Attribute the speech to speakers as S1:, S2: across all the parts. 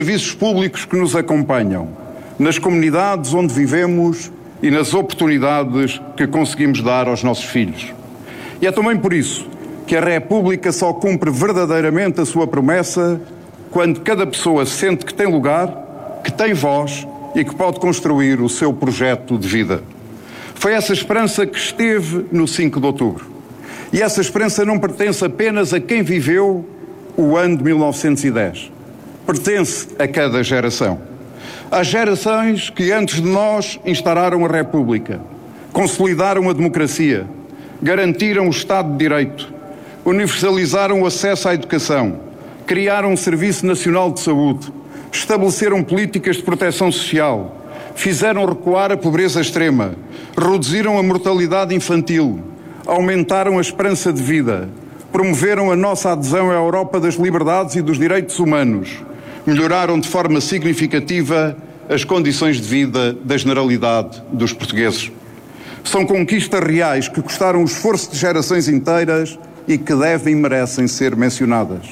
S1: serviços públicos que nos acompanham, nas comunidades onde vivemos e nas oportunidades que conseguimos dar aos nossos filhos. E é também por isso que a República só cumpre verdadeiramente a sua promessa quando cada pessoa sente que tem lugar, que tem voz e que pode construir o seu projeto de vida. Foi essa esperança que esteve no 5 de outubro. E essa esperança não pertence apenas a quem viveu o ano de 1910. Pertence a cada geração. Às gerações que antes de nós instauraram a República, consolidaram a democracia, garantiram o Estado de Direito, universalizaram o acesso à educação, criaram um Serviço Nacional de Saúde, estabeleceram políticas de proteção social, fizeram recuar a pobreza extrema, reduziram a mortalidade infantil, aumentaram a esperança de vida, promoveram a nossa adesão à Europa das liberdades e dos direitos humanos, melhoraram de forma significativa as condições de vida da generalidade dos portugueses. São conquistas reais que custaram o esforço de gerações inteiras e que devem e merecem ser mencionadas.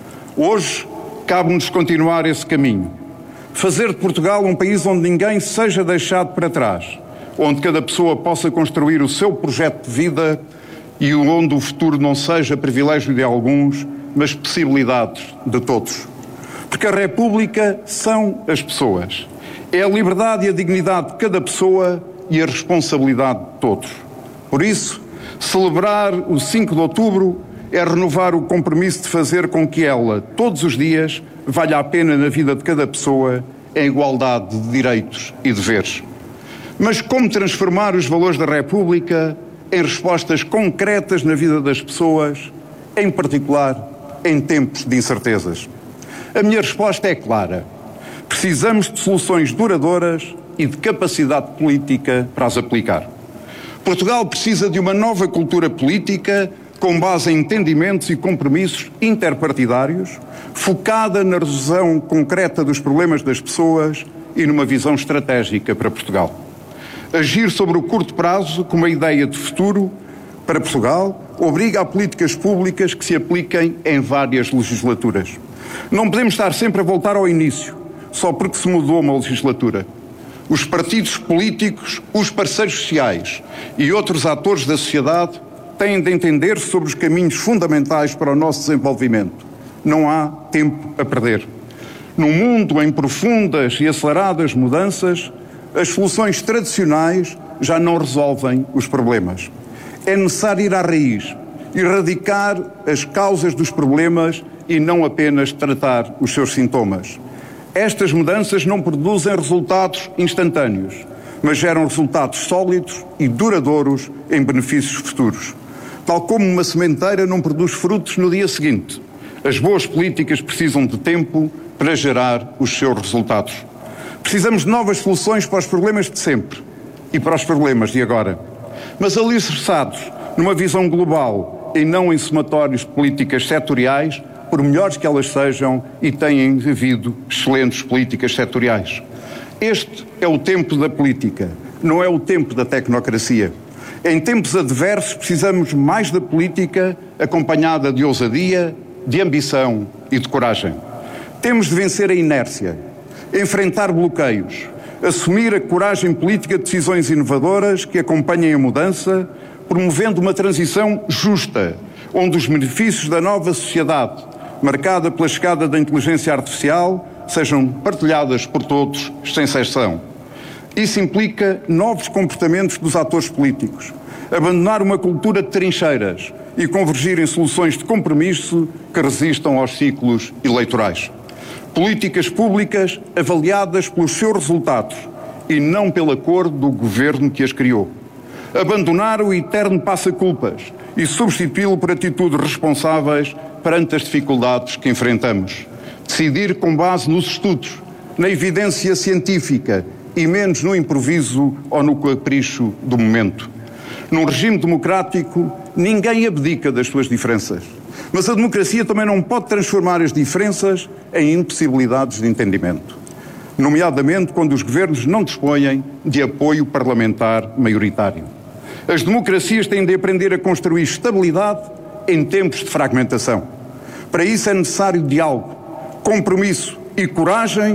S1: Hoje, cabe-nos continuar esse caminho. Fazer de Portugal um país onde ninguém seja deixado para trás, onde cada pessoa possa construir o seu projeto de vida e onde o futuro não seja privilégio de alguns, mas possibilidades de todos. Porque a República são as pessoas. É a liberdade e a dignidade de cada pessoa e a responsabilidade de todos. Por isso, celebrar o 5 de outubro é renovar o compromisso de fazer com que ela, todos os dias, valha a pena na vida de cada pessoa em igualdade de direitos e deveres. Mas como transformar os valores da República em respostas concretas na vida das pessoas, em particular em tempos de incertezas? A minha resposta é clara. Precisamos de soluções duradouras e de capacidade política para as aplicar. Portugal precisa de uma nova cultura política com base em entendimentos e compromissos interpartidários, focada na resolução concreta dos problemas das pessoas e numa visão estratégica para Portugal. Agir sobre o curto prazo com uma ideia de futuro para Portugal obriga a políticas públicas que se apliquem em várias legislaturas. Não podemos estar sempre a voltar ao início, só porque se mudou uma legislatura. Os partidos políticos, os parceiros sociais e outros atores da sociedade têm de entender sobre os caminhos fundamentais para o nosso desenvolvimento. Não há tempo a perder. Num mundo em profundas e aceleradas mudanças, as soluções tradicionais já não resolvem os problemas. É necessário ir à raiz, erradicar as causas dos problemas e não apenas tratar os seus sintomas. Estas mudanças não produzem resultados instantâneos, mas geram resultados sólidos e duradouros em benefícios futuros. Tal como uma sementeira não produz frutos no dia seguinte, as boas políticas precisam de tempo para gerar os seus resultados. Precisamos de novas soluções para os problemas de sempre e para os problemas de agora, mas alicerçados numa visão global e não em somatórios de políticas setoriais, por melhores que elas sejam, e têm havido excelentes políticas setoriais. Este é o tempo da política, não é o tempo da tecnocracia. Em tempos adversos precisamos mais da política acompanhada de ousadia, de ambição e de coragem. Temos de vencer a inércia, enfrentar bloqueios, assumir a coragem política de decisões inovadoras que acompanhem a mudança, promovendo uma transição justa, onde os benefícios da nova sociedade, marcada pela chegada da inteligência artificial, sejam partilhadas por todos, sem exceção. Isso implica novos comportamentos dos atores políticos, abandonar uma cultura de trincheiras e convergir em soluções de compromisso que resistam aos ciclos eleitorais. Políticas públicas avaliadas pelos seus resultados e não pela cor do governo que as criou. Abandonar o eterno passa-culpas e substituí-lo por atitudes responsáveis perante as dificuldades que enfrentamos. Decidir com base nos estudos, na evidência científica e menos no improviso ou no capricho do momento. Num regime democrático, ninguém abdica das suas diferenças. Mas a democracia também não pode transformar as diferenças em impossibilidades de entendimento, nomeadamente quando os governos não dispõem de apoio parlamentar maioritário. As democracias têm de aprender a construir estabilidade em tempos de fragmentação. Para isso é necessário diálogo, compromisso e coragem